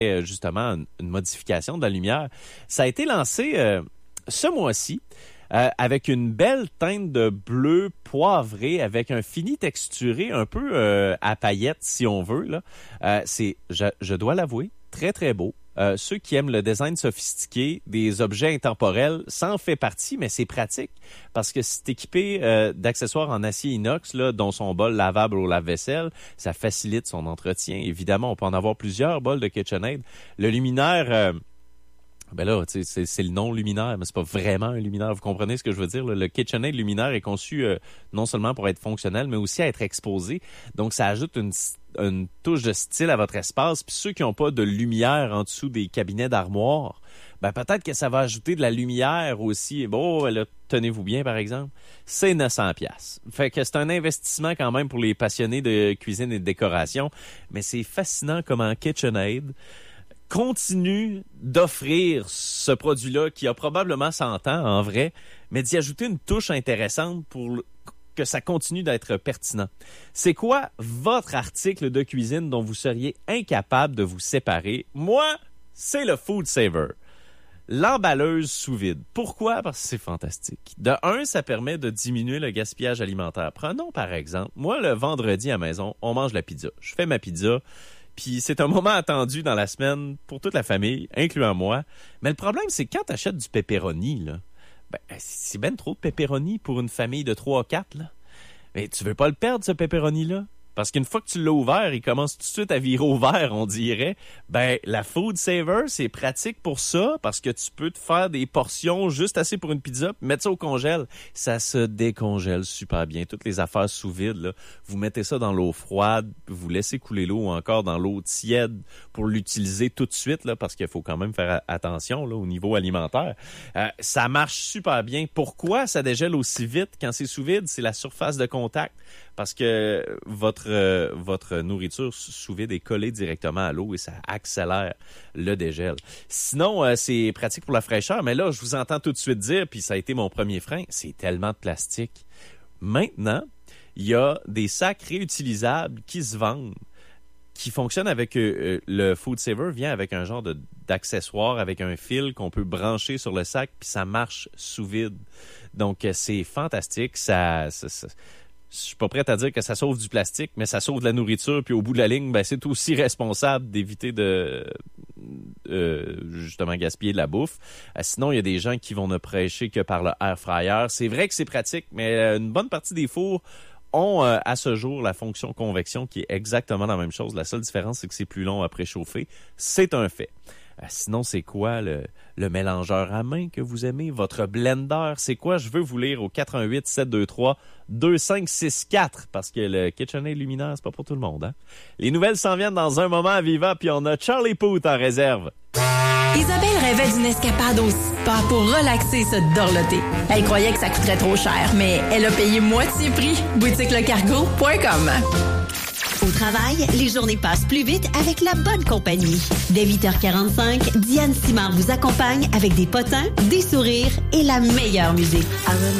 justement une modification de la lumière. Ça a été lancé ce mois-ci avec une belle teinte de bleu poivré avec un fini texturé un peu à paillettes, si on veut. Là. Je dois l'avouer, très, très beau. Ceux qui aiment le design sophistiqué, des objets intemporels, ça en fait partie, mais c'est pratique parce que c'est équipé d'accessoires en acier inox, là, dont son bol lavable au lave-vaisselle. Ça facilite son entretien. Évidemment, on peut en avoir plusieurs bols de KitchenAid. Le luminaire... Ben là, tu sais, c'est le nom luminaire, mais c'est pas vraiment un luminaire. Vous comprenez ce que je veux dire? Là? Le KitchenAid luminaire est conçu non seulement pour être fonctionnel, mais aussi à être exposé. Donc, ça ajoute une touche de style à votre espace. Puis ceux qui n'ont pas de lumière en dessous des cabinets d'armoire, ben peut-être que ça va ajouter de la lumière aussi. Bon, là, tenez-vous bien, par exemple. C'est 900$. Fait que c'est un investissement quand même pour les passionnés de cuisine et de décoration. Mais c'est fascinant comment KitchenAid continue d'offrir ce produit-là qui a probablement 100 ans en vrai, mais d'y ajouter une touche intéressante pour que ça continue d'être pertinent. C'est quoi votre article de cuisine dont vous seriez incapable de vous séparer? Moi, c'est le Food Saver. L'emballeuse sous vide. Pourquoi? Parce que c'est fantastique. De un, ça permet de diminuer le gaspillage alimentaire. Prenons par exemple, moi, le vendredi à la maison, on mange la pizza. Je fais ma pizza. Puis c'est un moment attendu dans la semaine pour toute la famille, incluant moi. Mais le problème, c'est que quand tu achètes du pepperoni, là, ben, c'est ben trop de pepperoni pour une famille de 3 ou 4. Là. Mais tu veux pas le perdre, ce pepperoni-là? Parce qu'une fois que tu l'as ouvert, il commence tout de suite à virer au vert, on dirait. Ben, la Food Saver, c'est pratique pour ça, parce que tu peux te faire des portions juste assez pour une pizza, puis mettre ça au congèle. Ça se décongèle super bien. Toutes les affaires sous vide, là, vous mettez ça dans l'eau froide, vous laissez couler l'eau ou encore dans l'eau tiède pour l'utiliser tout de suite, là, parce qu'il faut quand même faire attention là, au niveau alimentaire. Ça marche super bien. Pourquoi ça dégèle aussi vite quand c'est sous vide? C'est la surface de contact. Parce que votre nourriture sous vide est collée directement à l'eau et ça accélère le dégel. Sinon, c'est pratique pour la fraîcheur, mais là, je vous entends tout de suite dire, puis ça a été mon premier frein, c'est tellement de plastique. Maintenant, il y a des sacs réutilisables qui se vendent, qui fonctionnent avec le Food Saver, vient avec un genre d'accessoire, avec un fil qu'on peut brancher sur le sac, puis ça marche sous vide. Donc, c'est fantastique, je suis pas prêt à dire que ça sauve du plastique, mais ça sauve de la nourriture. Puis au bout de la ligne, ben c'est aussi responsable d'éviter de justement gaspiller de la bouffe. Sinon, il y a des gens qui vont ne prêcher que par le air fryer. C'est vrai que c'est pratique, mais une bonne partie des fours ont à ce jour la fonction convection qui est exactement la même chose. La seule différence, c'est que c'est plus long à préchauffer. C'est un fait. Sinon, c'est quoi le mélangeur à main que vous aimez? Votre blender, c'est quoi? Je veux vous lire au 88 723 2564 parce que le KitchenAid luminaire, c'est pas pour tout le monde. Hein? Les nouvelles s'en viennent dans un moment à Viva, puis on a Charlie Puth en réserve. Isabelle rêvait d'une escapade au spa pour relaxer et se dorloter. Elle croyait que ça coûterait trop cher, mais elle a payé moitié prix. boutiquelecargo.com. Au travail, les journées passent plus vite avec la bonne compagnie. Dès 8h45, Diane Simard vous accompagne avec des potins, des sourires et la meilleure musique.